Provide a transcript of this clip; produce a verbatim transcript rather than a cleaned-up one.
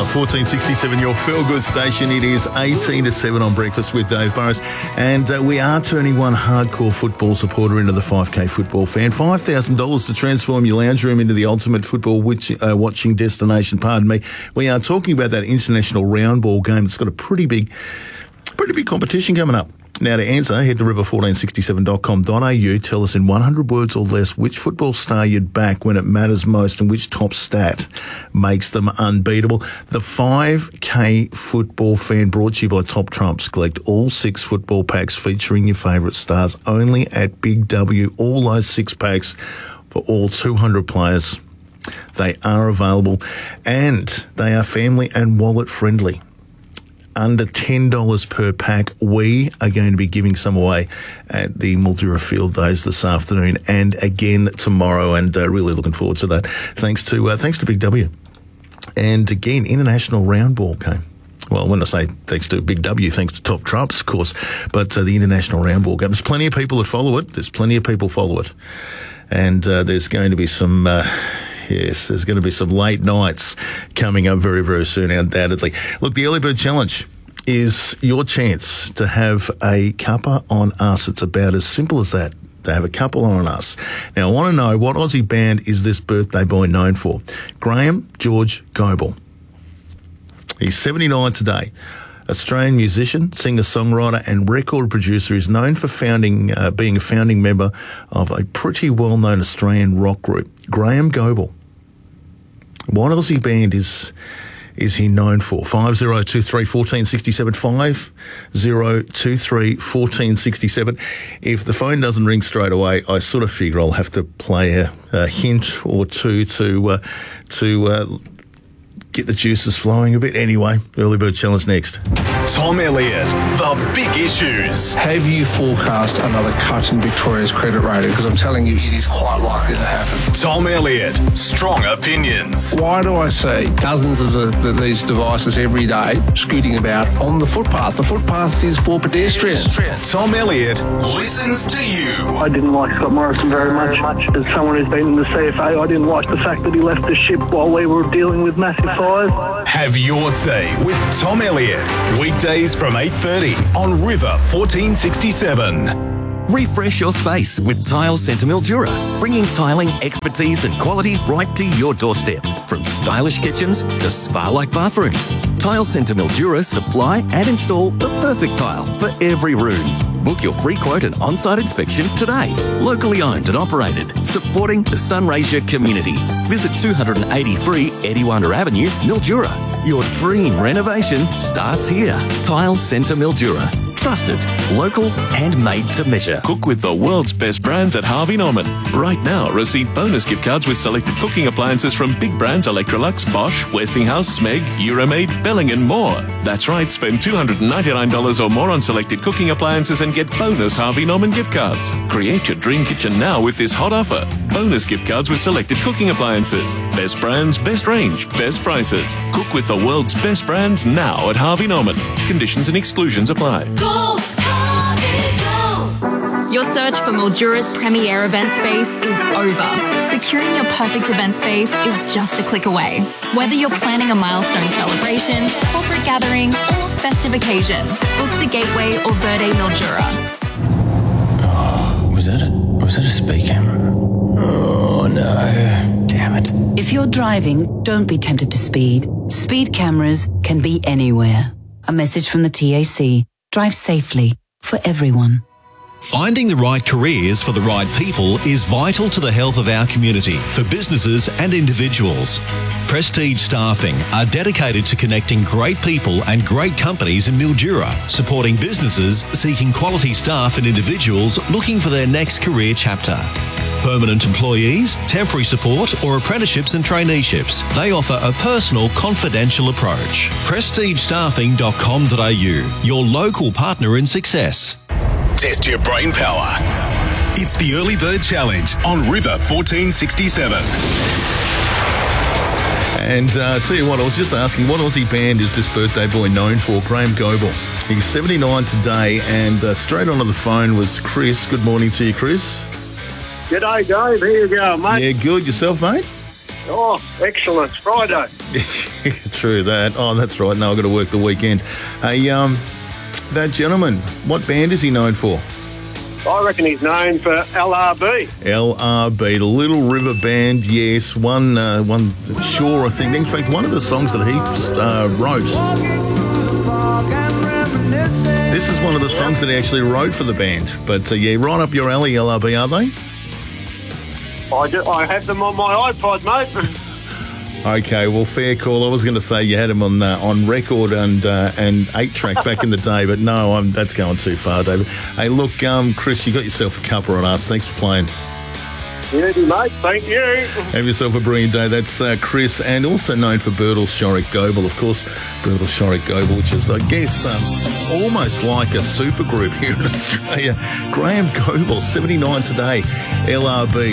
fourteen sixty-seven, your feel-good station. It is eighteen to seven on Breakfast with Dave Burrows. And uh, we are turning one hardcore football supporter into the five K football fan. five thousand dollars to transform your lounge room into the ultimate football witch, uh, watching destination. Pardon me. We are talking about that international round ball game. It's got a pretty big, pretty big competition coming up. Now, to answer, head to river fourteen sixty-seven dot com dot a u. Tell us in one hundred words or less which football star you'd back when it matters most and which top stat makes them unbeatable. The five K football fan brought to you by Top Trumps. Collect all six football packs featuring your favourite stars only at Big W. All those six packs for all two hundred players. They are available and they are family and wallet friendly. Under ten dollars per pack. We are going to be giving some away at the Mildura Field Days this afternoon and again tomorrow, and uh, really looking forward to that. Thanks to uh, thanks to Big W. And again, international round ball game. Well, when I say thanks to Big W, thanks to Top Trumps, of course, but uh, the international round ball game. There's plenty of people that follow it. There's plenty of people follow it. And uh, there's going to be some... Uh, Yes, there's going to be some late nights coming up very, very soon, undoubtedly. Look, the Early Bird Challenge is your chance to have a cuppa on us. It's about as simple as that, to have a cuppa on us. Now, I want to know, what Aussie band is this birthday boy known for? Graham George Goebel. He's seventy-nine today. Australian musician, singer-songwriter and record producer. Is known for founding, uh, being a founding member of a pretty well-known Australian rock group, Graham Goebel. What Aussie band is is he known for? five oh two three, one four six seven, five oh two three, one four six seven. If the phone doesn't ring straight away, I sort of figure I'll have to play a, a hint or two to uh, to uh, get the juices flowing a bit. Anyway, Early Bird Challenge next. Tom Elliott, the big issues. Have you forecast another cut in Victoria's credit rating? Because I'm telling you, it is quite likely to happen. Tom Elliott, strong opinions. Why do I see dozens of the, the, these devices every day scooting about on the footpath? The footpath is for pedestrians. Tom Elliott listens to you. I didn't like Scott Morrison very much. As someone who's been in the C F A, I didn't like the fact that he left the ship while we were dealing with massive fires. Have your say with Tom Elliott. Weekdays from eight thirty on River fourteen sixty-seven. Refresh your space with Tile Centre Mildura, bringing tiling expertise and quality right to your doorstep. From stylish kitchens to spa-like bathrooms, Tile Centre Mildura supply and install the perfect tile for every room. Book your free quote and on-site inspection today. Locally owned and operated, supporting the Sunraysia community. Visit two eighty-three Ediwanda Avenue, Mildura. Your dream renovation starts here. Tile Centre Mildura. Trusted, local and made to measure. Cook with the world's best brands at Harvey Norman. Right now, receive bonus gift cards with selected cooking appliances from big brands Electrolux, Bosch, Westinghouse, Smeg, Euromaid, Belling and more. That's right, spend two hundred ninety-nine dollars or more on selected cooking appliances and get bonus Harvey Norman gift cards. Create your dream kitchen now with this hot offer. Bonus gift cards with selected cooking appliances. Best brands, best range, best prices. Cook with the world's best brands now at Harvey Norman. Conditions and exclusions apply. Your search for Mildura's premier event space is over. Securing your perfect event space is just a click away. Whether you're planning a milestone celebration, corporate gathering, or festive occasion, book the Gateway or Verde Mildura. Oh, was that a, was that a speed camera? Oh no, damn it. If you're driving, don't be tempted to speed. Speed cameras can be anywhere. A message from the T A C. Drive safely for everyone. Finding the right careers for the right people is vital to the health of our community, for businesses and individuals. Prestige Staffing are dedicated to connecting great people and great companies in Mildura, supporting businesses seeking quality staff and individuals looking for their next career chapter. Permanent employees, temporary support or apprenticeships and traineeships. They offer a personal, confidential approach. prestige staffing dot com dot a u, your local partner in success. Test your brain power. It's the Early Bird Challenge on River fourteen sixty-seven. And uh, tell you what, I was just asking, what Aussie band is this birthday boy known for? Graham Goebel. He's seventy-nine today, and uh, straight onto the phone was Chris. Good morning to you, Chris. G'day, Dave. Here you go, mate. Yeah, good. Yourself, mate? Oh, excellent. Friday. True that. Oh, that's right. No, I've got to work the weekend. Hey, um, that gentleman, what band is he known for? I reckon he's known for L R B. L R B, the Little River Band, yes. One, uh, one, sure, I think. In fact, one of the songs that he uh, wrote. This is one of the songs that he actually wrote for the band. But, uh, yeah, right up your alley, L R B, are they? I, do, I have them on my iPod, mate. Okay, well, fair call. I was going to say you had him on uh, on record and uh, and eight track back in the day, but no, I'm, that's going too far, David. Hey, look, um, Chris, you got yourself a cuppa on us. Thanks for playing. Beauty, mate. Thank you. Have yourself a brilliant day. That's uh, Chris, and also known for Birdle Shorik Goble, of course. Birdle Shorik Goble, which is, I guess, um, almost like a super group here in Australia. Graham Goble, seventy-nine today, L R B.